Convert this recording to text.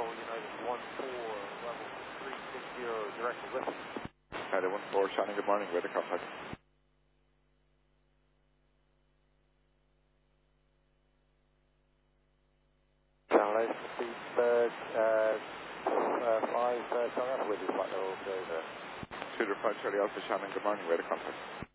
United 14, level 360, direct to listen. United 14, Shannon, good morning, weather contact. Channel 8, Speedbird, 5, Charlie Alpha, with you, flight level 0. Shooter 5 Charlie Alpha, Shannon, good morning, weather contact.